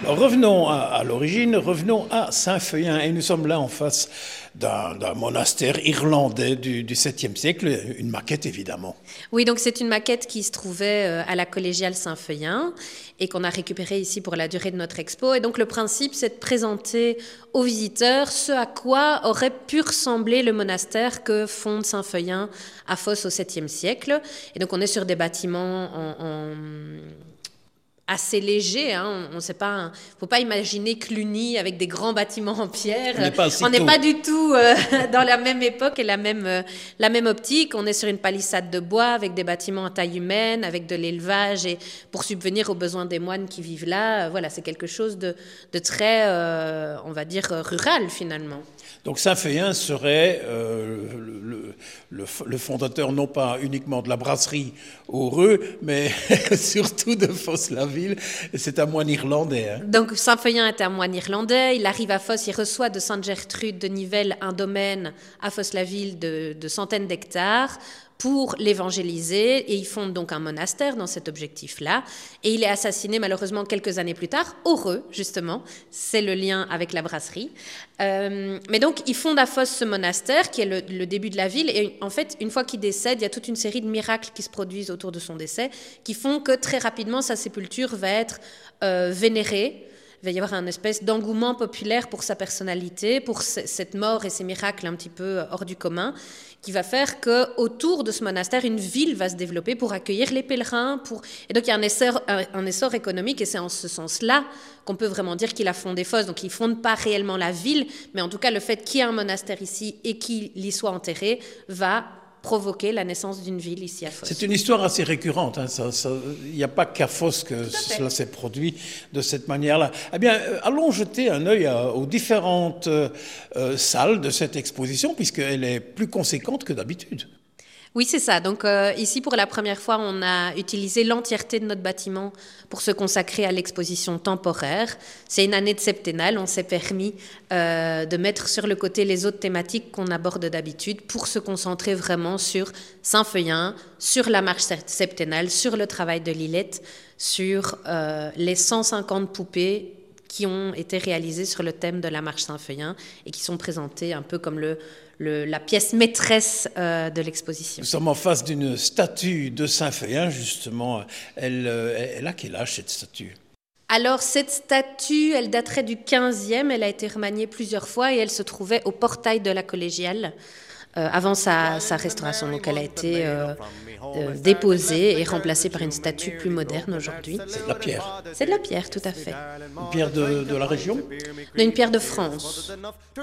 Alors revenons à l'origine, revenons à Saint-Feuillin, et nous sommes là en face d'un monastère irlandais du 7e siècle, une maquette évidemment. Oui, donc c'est une maquette qui se trouvait à la collégiale Saint-Feuillin et qu'on a récupérée ici pour la durée de notre expo. Et donc le principe, c'est de présenter aux visiteurs ce à quoi aurait pu ressembler le monastère que fonde Saint-Feuillin à Fos au 7e siècle. Et donc on est sur des bâtiments assez léger, hein. On sait pas, faut pas imaginer Cluny avec des grands bâtiments en pierre. On n'est pas du tout dans la même époque et la même optique. On est sur une palissade de bois avec des bâtiments à taille humaine, avec de l'élevage et pour subvenir aux besoins des moines qui vivent là. Voilà, c'est quelque chose de très, on va dire, rural finalement. Donc Saint-Feuillin serait le fondateur non pas uniquement de la brasserie Heureux, mais surtout de Fos-la-Ville. C'est un moine irlandais. Hein. Donc Saint-Feuillin est un moine irlandais. Il arrive à Fos, il reçoit de Sainte-Gertrude de Nivelles un domaine à Fos-la-Ville de centaines d'hectares pour l'évangéliser, et il fonde donc un monastère dans cet objectif-là, et il est assassiné malheureusement quelques années plus tard, Heureux justement, c'est le lien avec la brasserie, mais donc il fonde à Fos ce monastère qui est le début de la ville, et en fait une fois qu'il décède, il y a toute une série de miracles qui se produisent autour de son décès, qui font que très rapidement sa sépulture va être vénérée. Il va y avoir un espèce d'engouement populaire pour sa personnalité, pour cette mort et ces miracles un petit peu hors du commun, qui va faire qu'autour de ce monastère, une ville va se développer pour accueillir les pèlerins. Et donc il y a un essor économique, et c'est en ce sens-là qu'on peut vraiment dire qu'il a fondé Fos. Donc il ne fonde pas réellement la ville, mais en tout cas le fait qu'il y ait un monastère ici et qu'il y soit enterré va provoquer la naissance d'une ville ici à Fos. C'est une histoire assez récurrente. Hein. Il n'y a pas qu'à Fos que cela s'est produit de cette manière-là. Eh bien, allons jeter un œil aux différentes salles de cette exposition, puisqu'elle est plus conséquente que d'habitude. Oui, c'est ça. Donc ici, pour la première fois, on a utilisé l'entièreté de notre bâtiment pour se consacrer à l'exposition temporaire. C'est une année de septennale. On s'est permis de mettre sur le côté les autres thématiques qu'on aborde d'habitude pour se concentrer vraiment sur Saint-Feuillin, sur la marche septennale, sur le travail de Lilette, sur les 150 poupées qui ont été réalisées sur le thème de la marche Saint-Feuillin et qui sont présentées un peu comme la pièce maîtresse de l'exposition. Nous sommes en face d'une statue de Saint-Feuillin, justement. Elle a quel âge, cette statue ? Alors, cette statue, elle daterait du 15e, elle a été remaniée plusieurs fois et elle se trouvait au portail de la collégiale avant sa restauration. Donc, elle a été déposée et remplacée par une statue plus moderne aujourd'hui. C'est de la pierre. C'est de la pierre, tout à fait. Une pierre de la région ? Une pierre de France.